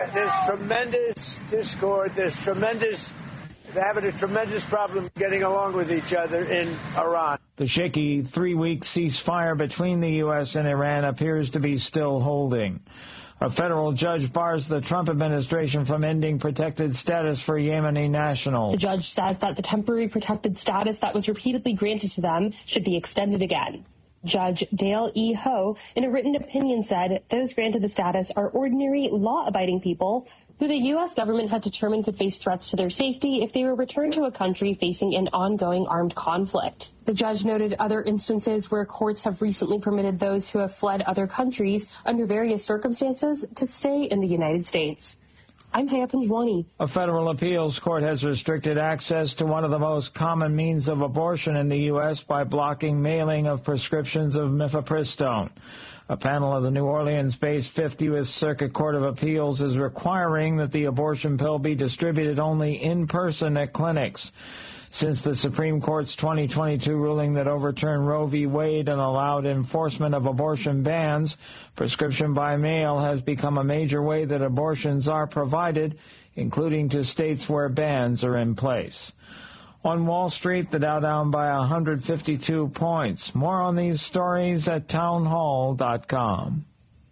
There's tremendous discord. They're having a tremendous problem getting along with each other in Iran. The shaky 3-week ceasefire between the U.S. and Iran appears to be still holding. A federal judge bars the Trump administration from ending protected status for Yemeni nationals. The judge says that the temporary protected status that was repeatedly granted to them should be extended again. Judge Dale E. Ho, in a written opinion, said those granted the status are ordinary, law-abiding people who the U.S. government had determined could face threats to their safety if they were returned to a country facing an ongoing armed conflict. The judge noted other instances where courts have recently permitted those who have fled other countries under various circumstances to stay in the United States. I'm Haya Panjwani. A federal appeals court has restricted access to one of the most common means of abortion in the U.S. by blocking mailing of prescriptions of mifepristone. A panel of the New Orleans-based Fifth U.S. Circuit Court of Appeals is requiring that the abortion pill be distributed only in person at clinics. Since the Supreme Court's 2022 ruling that overturned Roe v. Wade and allowed enforcement of abortion bans, prescription by mail has become a major way that abortions are provided, including to states where bans are in place. On Wall Street, the Dow down by 152 points. More on these stories at townhall.com.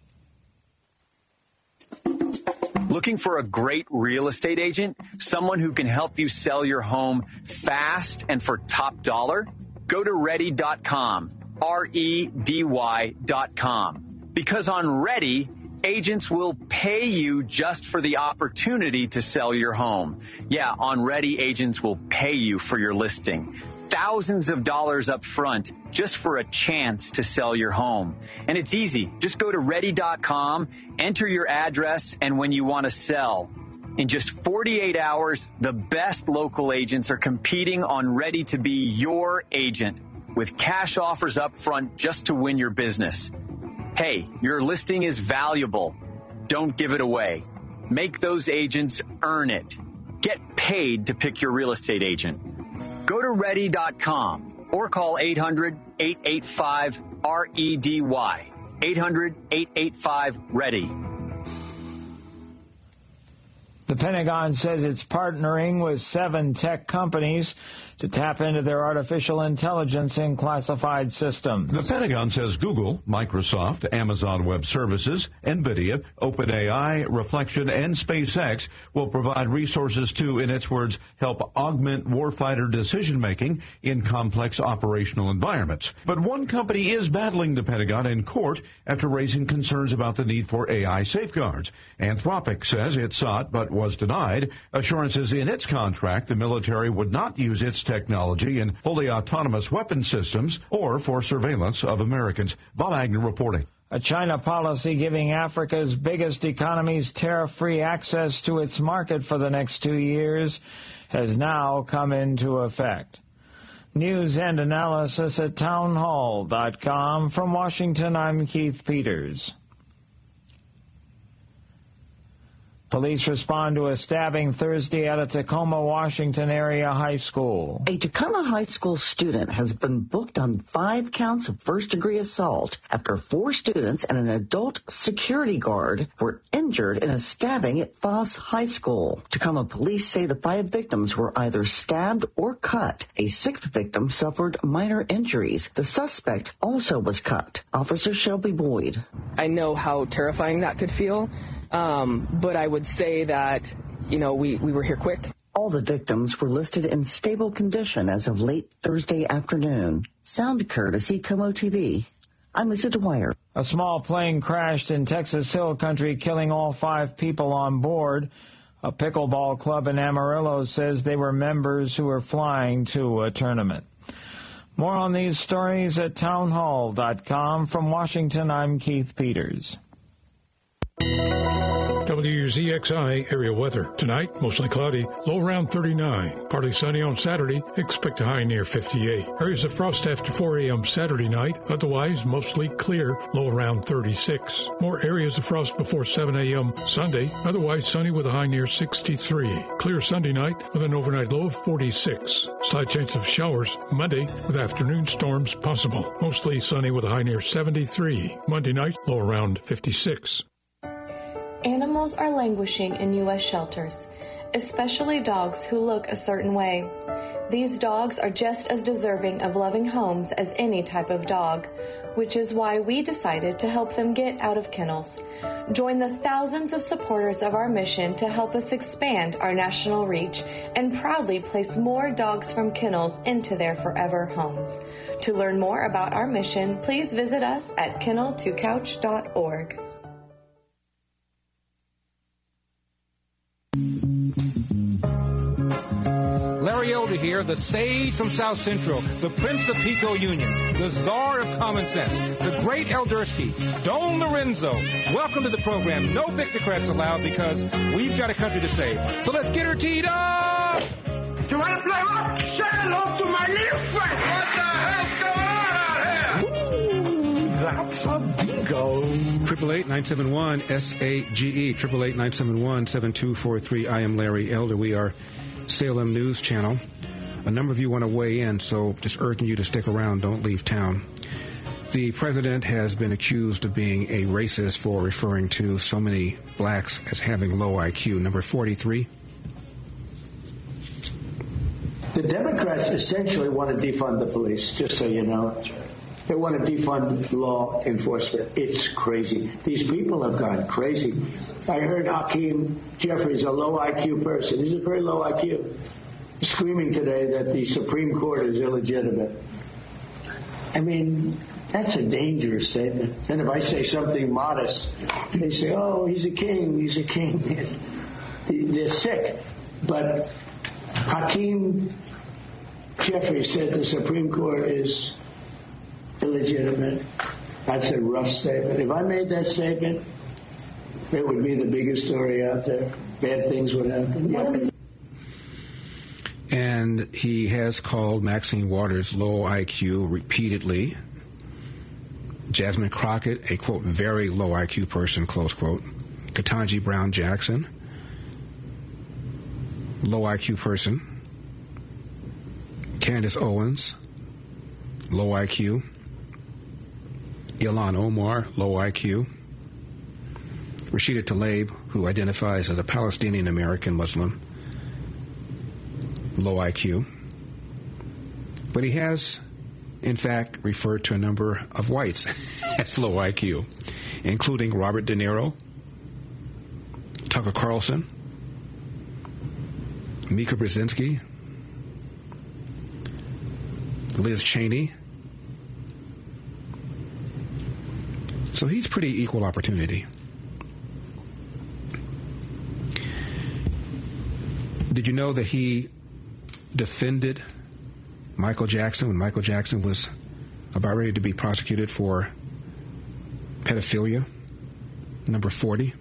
Looking for a great real estate agent? Someone who can help you sell your home fast and for top dollar? Go to Ready.com, REDY.com. Because on Ready, agents will pay you just for the opportunity to sell your home. Yeah, on Ready, agents will pay you for your listing. Thousands of dollars up front just for a chance to sell your home. And it's easy. Just go to Ready.com, enter your address, and when you want to sell. In just 48 hours, the best local agents are competing on Ready to be your agent with cash offers up front just to win your business. Hey, your listing is valuable. Don't give it away. Make those agents earn it. Get paid to pick your real estate agent. Go to Ready.com or call 800-885-REDY. 800-885-READY. The Pentagon says it's partnering with 7 tech companies to tap into their artificial intelligence in classified systems. The Pentagon says Google, Microsoft, Amazon Web Services, NVIDIA, OpenAI, Reflection, and SpaceX will provide resources to, in its words, help augment warfighter decision-making in complex operational environments. But one company is battling the Pentagon in court after raising concerns about the need for AI safeguards. Anthropic says it sought but was denied assurances in its contract the military would not use its technology in fully autonomous weapon systems or for surveillance of Americans. Bob Agnew reporting. A China policy giving Africa's biggest economies tariff-free access to its market for the next 2 years has now come into effect. News and analysis at townhall.com. From Washington, I'm Keith Peters. Police respond to a stabbing Thursday at a Tacoma, Washington area high school. A Tacoma high school student has been booked on 5 counts of first-degree assault after 4 students and an adult security guard were injured in a stabbing at Foss High School. Tacoma police say the 5 victims were either stabbed or cut. A 6th victim suffered minor injuries. The suspect also was cut. Officer Shelby Boyd. I know how terrifying that could feel. But I would say that, we were here quick. All the victims were listed in stable condition as of late Thursday afternoon. Sound courtesy Como TV. I'm Lisa Dwyer. A small plane crashed in Texas Hill Country, killing all 5 people on board. A pickleball club in Amarillo says they were members who were flying to a tournament. More on these stories at townhall.com. From Washington, I'm Keith Peters. WZXI area weather. Tonight, mostly cloudy, low around 39. Partly sunny on Saturday, expect a high near 58. Areas of frost after 4 a.m. Saturday night, otherwise mostly clear, low around 36. More areas of frost before 7 a.m. Sunday, otherwise sunny with a high near 63. Clear Sunday night with an overnight low of 46. Slight chance of showers Monday with afternoon storms possible. Mostly sunny with a high near 73. Monday night, low around 56. Animals are languishing in U.S. shelters, especially dogs who look a certain way. These dogs are just as deserving of loving homes as any type of dog, which is why we decided to help them get out of kennels. Join the thousands of supporters of our mission to help us expand our national reach and proudly place more dogs from kennels into their forever homes. To learn more about our mission, please visit us at kennel2couch.org. Larry Elder here, the sage from South Central, the Prince of Pico Union, the czar of common sense, the great Eldersky, Don Lorenzo. Welcome to the program. No Victocrats allowed because we've got a country to save. So let's get her teed up! You want to play rock? Say hello to my little friend! What the hell's going on out here? Ooh, that's a bingo. 888-971-SAGE, 888-971-7243. I am Larry Elder. We are Salem News Channel. A number of you want to weigh in, so just urging you to stick around. Don't leave town. The president has been accused of being a racist for referring to so many blacks as having low IQ. Number 43. The Democrats essentially want to defund the police, just so you know. They want to defund law enforcement. It's crazy. These people have gone crazy. I heard Hakeem Jeffries, a low IQ person. He's a very low IQ, screaming today that the Supreme Court is illegitimate. I mean, that's a dangerous statement. And if I say something modest, they say, oh, he's a king, he's a king. They're sick. But Hakeem Jeffries said the Supreme Court is illegitimate. That's a rough statement. If I made that statement, it would be the biggest story out there. Bad things would happen. Yep. And he has called Maxine Waters low IQ repeatedly. Jasmine Crockett, a, quote, very low IQ person, close quote. Ketanji Brown Jackson, low IQ person. Candace Owens, low IQ. Ilhan Omar, low IQ. Rashida Tlaib, who identifies as a Palestinian-American Muslim, low IQ. But he has, in fact, referred to a number of whites as low IQ, including Robert De Niro, Tucker Carlson, Mika Brzezinski, Liz Cheney. So he's pretty equal opportunity. Did you know that he defended Michael Jackson when Michael Jackson was about ready to be prosecuted for pedophilia? Number 40.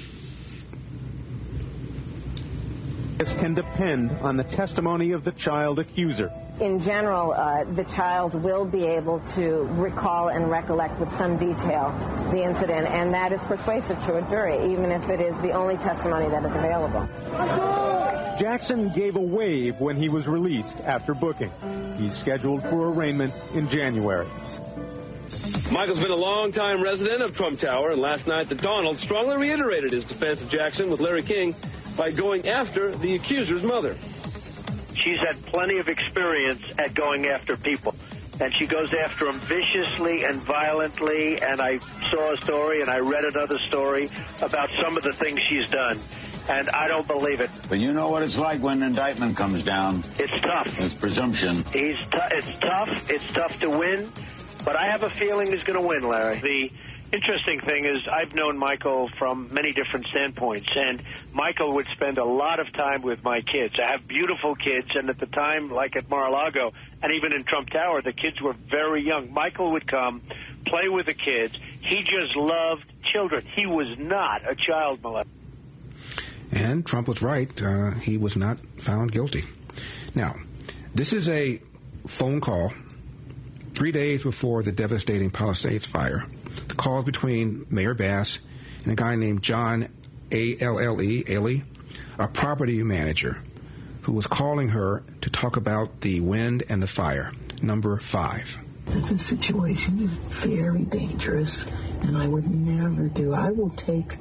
This can depend on the testimony of the child accuser. In general, the child will be able to recall and recollect with some detail the incident, and that is persuasive to a jury, even if it is the only testimony that is available. Jackson gave a wave when he was released after booking. He's scheduled for arraignment in January. Michael's been a long-time resident of Trump Tower, and last night the Donald strongly reiterated his defense of Jackson with Larry King by going after the accuser's mother. She's had plenty of experience at going after people, and she goes after them viciously and violently, and I saw a story and I read another story about some of the things she's done, and I don't believe it. But you know what it's like when an indictment comes down. It's tough. It's presumption. It's tough. It's tough to win, but I have a feeling he's going to win, Larry. The interesting thing is I've known Michael from many different standpoints, and Michael would spend a lot of time with my kids. I have beautiful kids, and at the time, like at Mar-a-Lago, and even in Trump Tower, the kids were very young. Michael would come, play with the kids. He just loved children. He was not a child molester. And Trump was right. He was not found guilty. Now, this is a phone call 3 days before the devastating Palisades fire. The call is between Mayor Bass and a guy named John Alley, a property manager, who was calling her to talk about the wind and the fire. Number 5. The situation is very dangerous, and I would never do. I will take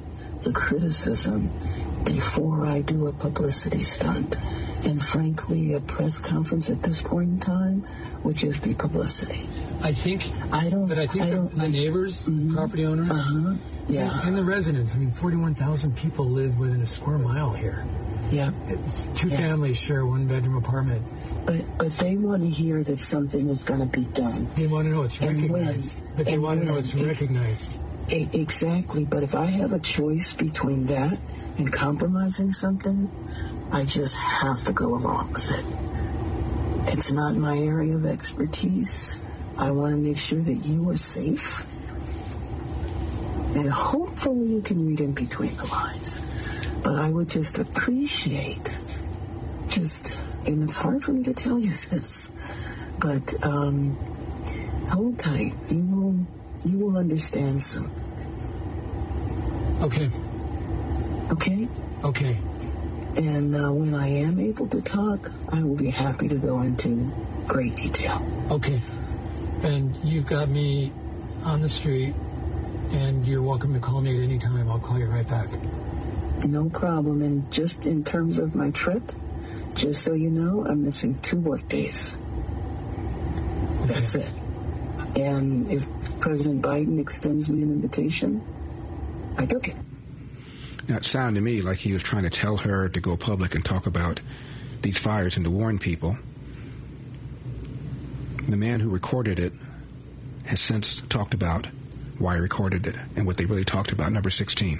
the criticism before I do a publicity stunt. And frankly, a press conference at this point in time would just be publicity. I think the neighbors, property owners, yeah, and the residents. I mean, 41,000 people live within a square mile here. Yeah. Two families share a one-bedroom apartment. But they want to hear that something is going to be done. They want to know it's recognized. But they want to know it's recognized. Exactly. But if I have a choice between that and compromising something, I just have to go along with it. It's not my area of expertise. I want to make sure that you are safe. And hopefully you can read in between the lines. But I would just appreciate and it's hard for me to tell you this, but hold tight. You will understand soon. Okay. Okay? Okay. And when I am able to talk, I will be happy to go into great detail. Okay. And you've got me on the street, and you're welcome to call me at any time. I'll call you right back. No problem. And just in terms of my trip, just so you know, I'm missing 2 work days. Okay. That's it. And if President Biden extends me an invitation, I took it. Now, it sounded to me like he was trying to tell her to go public and talk about these fires and to warn people. The man who recorded it has since talked about why he recorded it and what they really talked about, number 16.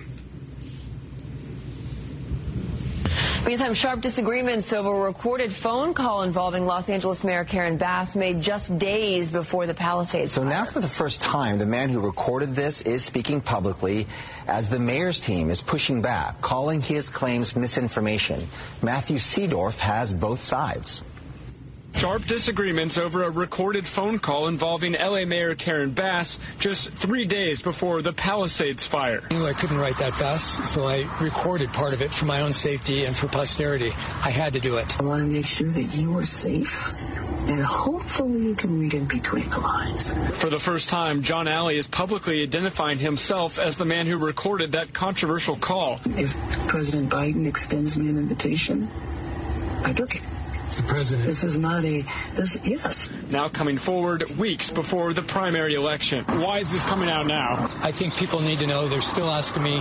Meantime, sharp disagreements over a recorded phone call involving Los Angeles Mayor Karen Bass made just days before the Palisades fire. So now for the first time, the man who recorded this is speaking publicly as the mayor's team is pushing back, calling his claims misinformation. Matthew Seedorf has both sides. Sharp disagreements over a recorded phone call involving L.A. Mayor Karen Bass just 3 days before the Palisades fire. I knew I couldn't write that fast, so I recorded part of it for my own safety and for posterity. I had to do it. I want to make sure that you are safe, and hopefully you can read in between the lines. For the first time, John Alley is publicly identifying himself as the man who recorded that controversial call. If President Biden extends me an invitation, I took it. It's the president. This is not yes. Now coming forward weeks before the primary election. Why is this coming out now? I think people need to know. They're still asking me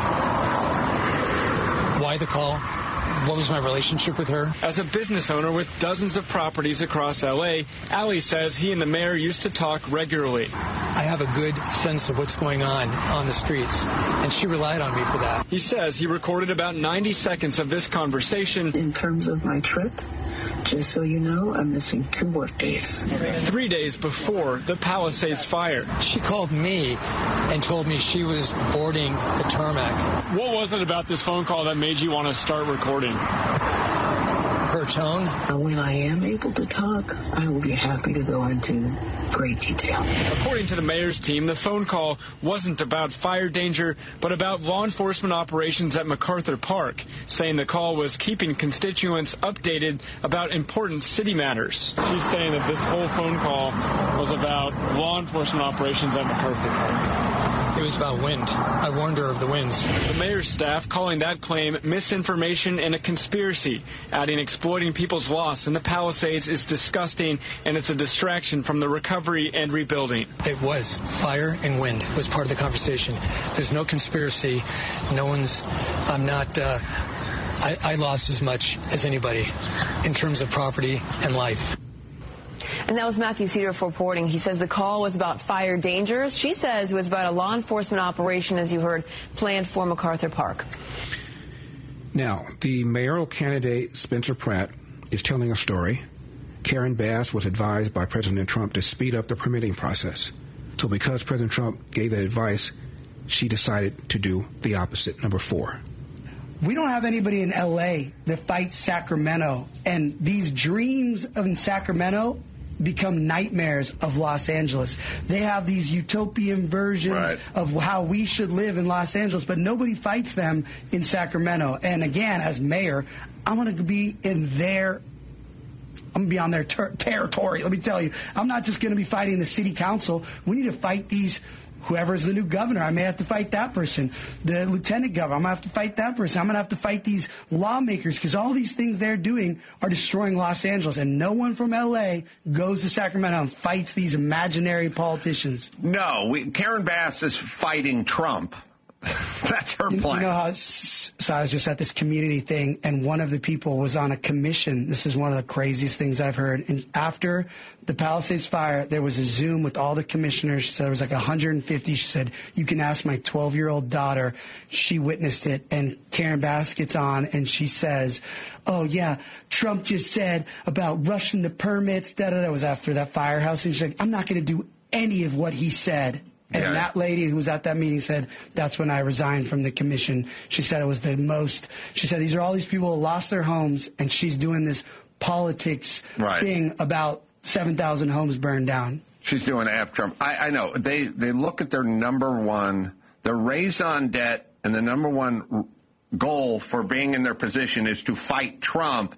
why the call. What was my relationship with her? As a business owner with dozens of properties across L.A., Alley says he and the mayor used to talk regularly. I have a good sense of what's going on the streets, and she relied on me for that. He says he recorded about 90 seconds of this conversation. In terms of my trip, just so you know, I'm missing 2 work days. 3 days before the Palisades fire. She called me and told me she was boarding the tarmac. What was it about this phone call that made you want to start recording? Her tone. When I am able to talk, I will be happy to go into great detail. According to the mayor's team, the phone call wasn't about fire danger, but about law enforcement operations at MacArthur Park, saying the call was keeping constituents updated about important city matters. She's saying that this whole phone call was about law enforcement operations at MacArthur Park. It was about wind. I warned her of the winds. The mayor's staff calling that claim misinformation and a conspiracy, adding exploiting people's loss in the Palisades is disgusting and it's a distraction from the recovery and rebuilding. It was. Fire and wind was part of the conversation. There's no conspiracy. I lost as much as anybody in terms of property and life. And that was Matthew Seedorf reporting. He says the call was about fire dangers. She says it was about a law enforcement operation, as you heard, planned for MacArthur Park. Now, the mayoral candidate, Spencer Pratt, is telling a story. Karen Bass was advised by President Trump to speed up the permitting process. So because President Trump gave that advice, she decided to do the opposite, number 4. We don't have anybody in L.A. that fights Sacramento. And these dreams in Sacramento become nightmares of Los Angeles. They have these utopian versions of how we should live in Los Angeles, but nobody fights them in Sacramento. And again, as mayor, I'm going to be on their territory. Let me tell you, I'm not just going to be fighting the city council. We need to fight these whoever's the new governor, I may have to fight that person. The lieutenant governor, I'm going to have to fight that person. I'm going to have to fight these lawmakers because all these things they're doing are destroying Los Angeles. And no one from L.A. goes to Sacramento and fights these imaginary politicians. No, Karen Bass is fighting Trump. That's her plan. You know how, so I was just at this community thing, and one of the people was on a commission. This is one of the craziest things I've heard. And after the Palisades fire, there was a Zoom with all the commissioners. She said there was like 150. She said, you can ask my 12-year-old daughter. She witnessed it. And Karen Bass gets on, and she says, oh, yeah, Trump just said about rushing the permits. That was after that firehouse. And she's like, I'm not going to do any of what he said. And that lady who was at that meeting said, that's when I resigned from the commission. She said it was the most. She said, these are all these people who lost their homes, and she's doing this politics thing about 7,000 homes burned down. She's doing after Trump. I know. They look at their number one, their raison d'etre, and the number one goal for being in their position is to fight Trump,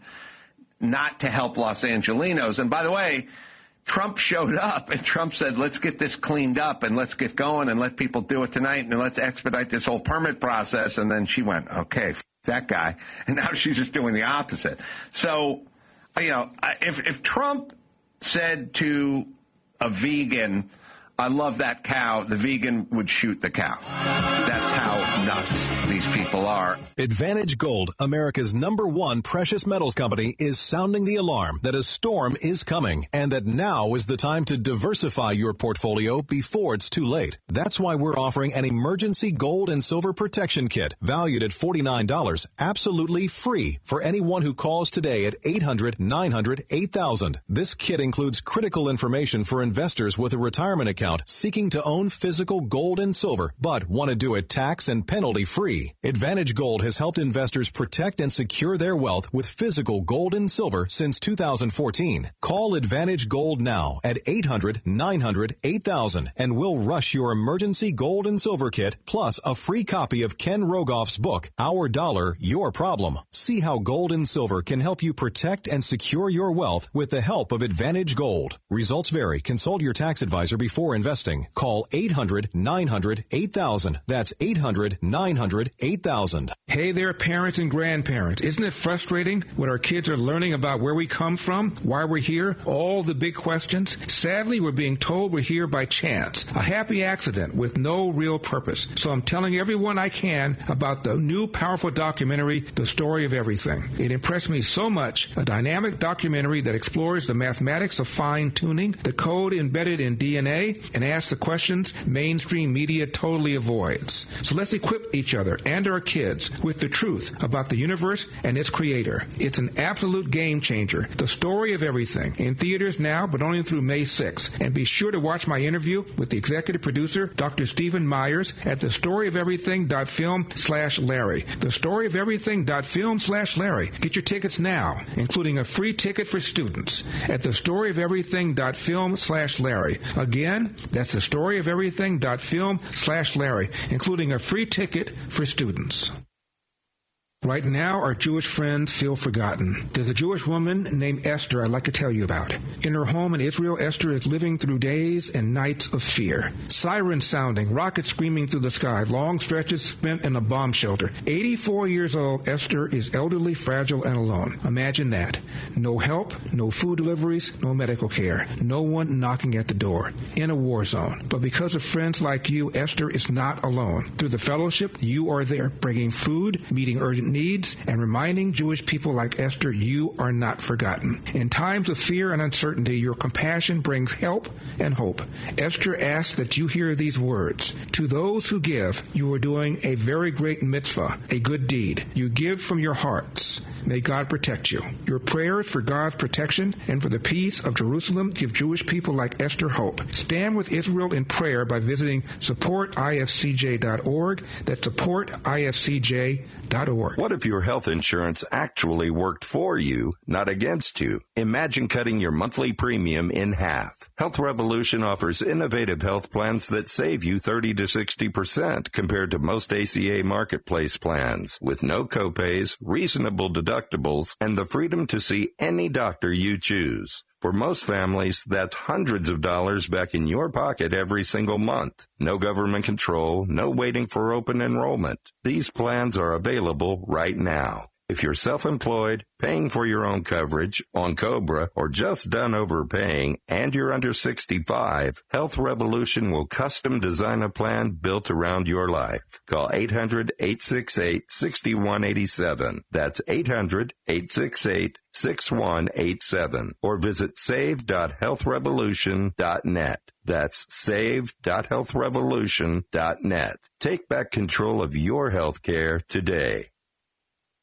not to help Los Angelenos. And by the way, Trump showed up, and Trump said, let's get this cleaned up, and let's get going, and let people do it tonight, and let's expedite this whole permit process. And then she went, okay, that guy. And now she's just doing the opposite. So, you know, if Trump said to a vegan, I love that cow, the vegan would shoot the cow. That's how nuts these people are. Advantage Gold, America's #1 precious metals company, is sounding the alarm that a storm is coming and that now is the time to diversify your portfolio before it's too late. That's why we're offering an emergency gold and silver protection kit valued at $49, absolutely free for anyone who calls today at 800-900-8000. This kit includes critical information for investors with a retirement account seeking to own physical gold and silver, but want to do it tax and penalty free. Advantage Gold has helped investors protect and secure their wealth with physical gold and silver since 2014. Call Advantage Gold now at 800-900-8000 and we'll rush your emergency gold and silver kit plus a free copy of Ken Rogoff's book, Our Dollar, Your Problem. See how gold and silver can help you protect and secure your wealth with the help of Advantage Gold. Results vary. Consult your tax advisor before investing. Call 800-900-8000. That's 800-900-8000. Hey there, parents and grandparents. Isn't it frustrating when our kids are learning about where we come from, why we're here, all the big questions? Sadly, we're being told we're here by chance, a happy accident with no real purpose. So I'm telling everyone I can about the new powerful documentary, The Story of Everything. It impressed me so much, a dynamic documentary that explores the mathematics of fine-tuning, the code embedded in DNA, and asks the questions mainstream media totally avoids. So let's equip each other and our kids with the truth about the universe and its creator. It's an absolute game changer. The Story of Everything. In theaters now, but only through May 6th. And be sure to watch my interview with the executive producer, Dr. Stephen Myers, at thestoryofeverything.film/Larry. Thestoryofeverything.film/Larry. Get your tickets now, including a free ticket for students at thestoryofeverything.film/Larry. Again, that's thestoryofeverything.film/Larry, including a free ticket for students. Right now, our Jewish friends feel forgotten. There's a Jewish woman named Esther I'd like to tell you about. In her home in Israel, Esther is living through days and nights of fear. Sirens sounding, rockets screaming through the sky, long stretches spent in a bomb shelter. 84 years old, Esther is elderly, fragile, and alone. Imagine that. No help, no food deliveries, no medical care. No one knocking at the door. In a war zone. But because of friends like you, Esther is not alone. Through the fellowship, you are there, bringing food, meeting urgent needs, and reminding Jewish people like Esther you are not forgotten. In times of fear and uncertainty, your compassion brings help and hope. Esther asks that you hear these words. To those who give, you are doing a very great mitzvah, a good deed. You give from your hearts. May God protect you. Your prayers for God's protection and for the peace of Jerusalem give Jewish people like Esther hope. Stand with Israel in prayer by visiting supportifcj.org. That's supportifcj.org. What if your health insurance actually worked for you, not against you? Imagine cutting your monthly premium in half. Health Revolution offers innovative health plans that save you 30 to 60% compared to most ACA marketplace plans, with no copays, reasonable deductibles, and the freedom to see any doctor you choose. For most families, that's hundreds of dollars back in your pocket every single month. No government control, no waiting for open enrollment. These plans are available right now. If you're self-employed, paying for your own coverage, on COBRA, or just done overpaying, and you're under 65, Health Revolution will custom design a plan built around your life. Call 800-868-6187. That's 800-868-6187. Or visit save.healthrevolution.net. That's save.healthrevolution.net. Take back control of your health care today.